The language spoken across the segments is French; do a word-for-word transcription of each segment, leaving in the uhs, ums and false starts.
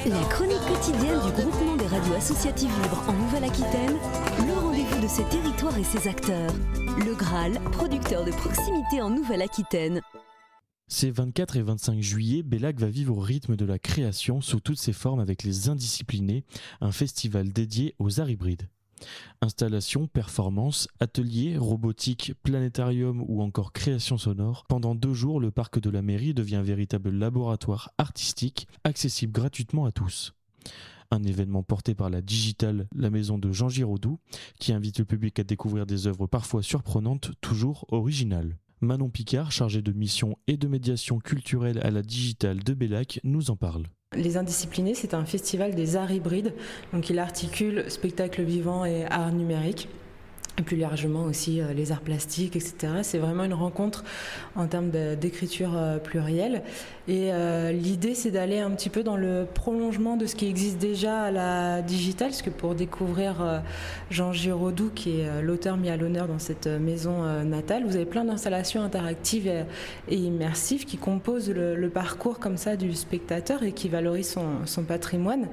La chronique quotidienne du groupement des radios associatives libres en Nouvelle-Aquitaine, le rendez-vous de ses territoires et ses acteurs. Le Graal, producteur de proximité en Nouvelle-Aquitaine. Ces vingt-quatre et vingt-cinq juillet, Bellac va vivre au rythme de la création sous toutes ses formes avec les Indisciplinés, un festival dédié aux arts hybrides. Installations, performances, ateliers, robotique, planétarium ou encore création sonore. Pendant deux jours, le parc de la mairie devient un véritable laboratoire artistique, accessible gratuitement à tous. Un événement porté par la Digitale, la maison de Jean Giraudoux, qui invite le public à découvrir des œuvres parfois surprenantes, toujours originales. Manon Picard, chargée de mission et de médiation culturelle à la Digitale de Bellac, nous en parle. Les Indisciplinés, c'est un festival des arts hybrides, donc il articule spectacle vivant et art numérique. Et plus largement aussi euh, les arts plastiques, et cetera. C'est vraiment une rencontre en termes de, d'écriture euh, plurielle. Et euh, l'idée, c'est d'aller un petit peu dans le prolongement de ce qui existe déjà à la Digitale, parce que pour découvrir euh, Jean Giraudoux, qui est euh, l'auteur mis à l'honneur dans cette maison euh, natale, vous avez plein d'installations interactives et, et immersives qui composent le, le parcours comme ça du spectateur et qui valorisent son, son patrimoine.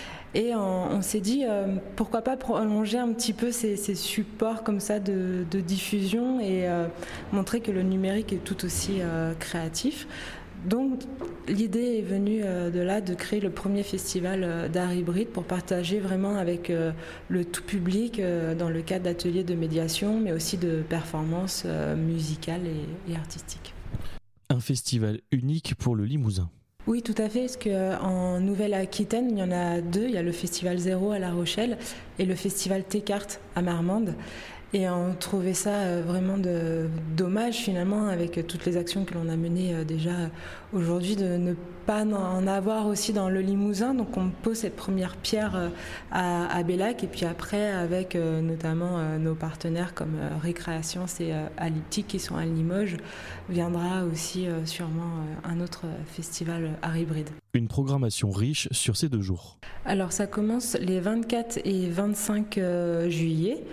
Et on, on s'est dit, euh, pourquoi pas prolonger un petit peu ces, ces supports comme ça de, de diffusion et euh, montrer que le numérique est tout aussi euh, créatif. Donc l'idée est venue euh, de là de créer le premier festival euh, d'art hybride pour partager vraiment avec euh, le tout public euh, dans le cadre d'ateliers de médiation, mais aussi de performances euh, musicales et, et artistiques. Un festival unique pour le Limousin. Oui, tout à fait, parce qu'en Nouvelle-Aquitaine, il y en a deux. Il y a le Festival Zéro à La Rochelle et le Festival Técart à Marmande. Et on trouvait ça vraiment de, dommage finalement avec toutes les actions que l'on a menées déjà aujourd'hui de ne pas en avoir aussi dans le Limousin. Donc on pose cette première pierre à, à Bellac et puis après avec notamment nos partenaires comme Récréation et Alyptique qui sont à Limoges, viendra aussi sûrement un autre festival art hybride. Une programmation riche sur ces deux jours. Alors ça commence les vingt-quatre et vingt-cinq juillet.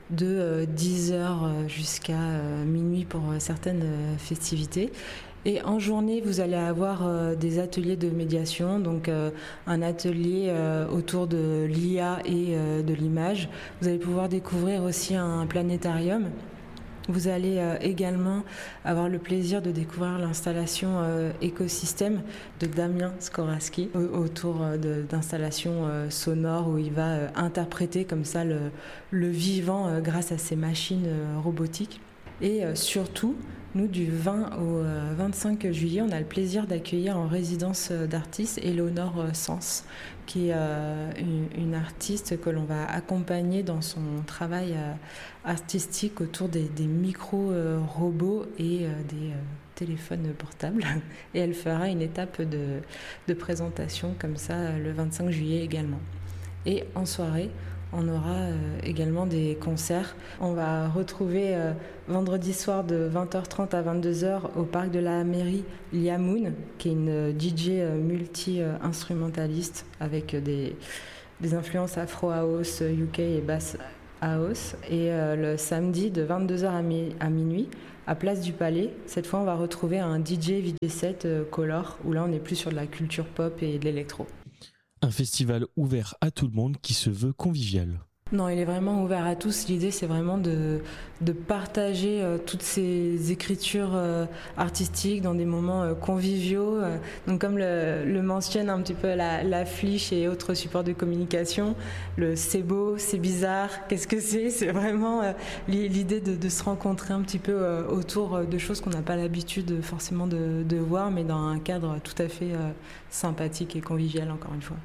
De dix heures jusqu'à minuit pour certaines festivités. Et en journée, vous allez avoir des ateliers de médiation, donc un atelier autour de l'I A et de l'image. Vous allez pouvoir découvrir aussi un planétarium. Vous allez euh, également avoir le plaisir de découvrir l'installation euh, écosystème de Damien Skoraski au- autour euh, de, d'installations euh, sonores où il va euh, interpréter comme ça le, le vivant euh, grâce à ces machines euh, robotiques. Et euh, surtout, nous, du vingt au euh, vingt-cinq juillet, on a le plaisir d'accueillir en résidence euh, d'artiste Éléonore euh, Sens, qui est euh, une, une artiste que l'on va accompagner dans son travail euh, artistique autour des, des micro-robots euh, et euh, des euh, téléphones portables. Et elle fera une étape de, de présentation comme ça le vingt-cinq juillet également. Et en soirée, on aura euh, également des concerts. On va retrouver euh, vendredi soir de vingt heures trente à vingt-deux heures au parc de la mairie Lia Moon, qui est une D J euh, multi-instrumentaliste avec des, des influences afro house, U K et bass house. Et euh, le samedi de vingt-deux heures à, mi- à minuit, à Place du Palais, cette fois on va retrouver un D J V J set euh, color, où là on est plus sur de la culture pop et de l'électro. Un festival ouvert à tout le monde qui se veut convivial. Non, il est vraiment ouvert à tous. L'idée, c'est vraiment de, de partager euh, toutes ces écritures euh, artistiques dans des moments euh, conviviaux. Euh, donc, comme le, le mentionne un petit peu la, l'affiche et autres supports de communication, le c'est beau, c'est bizarre, qu'est-ce que c'est ? C'est vraiment euh, l'idée de, de se rencontrer un petit peu euh, autour de choses qu'on n'a pas l'habitude forcément de, de voir, mais dans un cadre tout à fait euh, sympathique et convivial, encore une fois.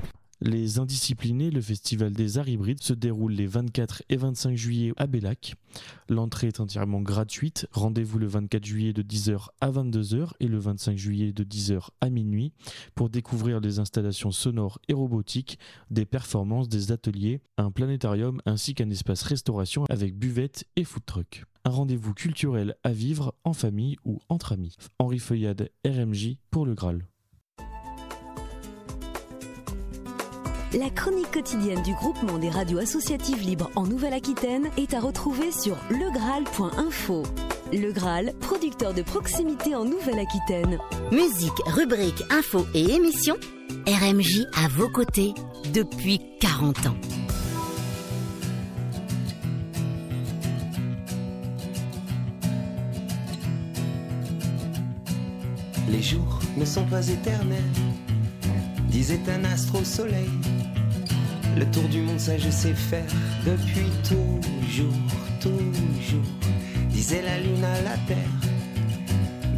Les Indisciplinés, le festival des arts hybrides, se déroule les vingt-quatre et vingt-cinq juillet à Bellac. L'entrée est entièrement gratuite. Rendez-vous le vingt-quatre juillet de dix heures à vingt-deux heures et le vingt-cinq juillet de dix heures à minuit pour découvrir des installations sonores et robotiques, des performances, des ateliers, un planétarium ainsi qu'un espace restauration avec buvette et food truck. Un rendez-vous culturel à vivre en famille ou entre amis. Henri Feuillade, R M J pour le Graal. La chronique quotidienne du groupement des radios associatives libres en Nouvelle-Aquitaine est à retrouver sur le graal point info. Le Graal, producteur de proximité en Nouvelle-Aquitaine. Musique, rubriques, infos et émissions, R M J à vos côtés depuis quarante ans. Les jours ne sont pas éternels, disait un astre au soleil. Le tour du monde, ça je sais faire depuis toujours, toujours, disait la lune à la terre.